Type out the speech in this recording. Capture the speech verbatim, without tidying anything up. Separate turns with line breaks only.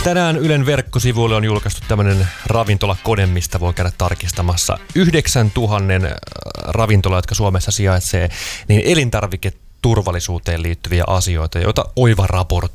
Tänään Ylen verkkosivuille on julkaistu tämmöinen ravintolakone, mistä voi käydä tarkistamassa yhdeksäntuhannen ravintolaa, jotka Suomessa sijaitsee, niin elintarviketurvallisuuteen liittyviä asioita, joita Oiva raportoi.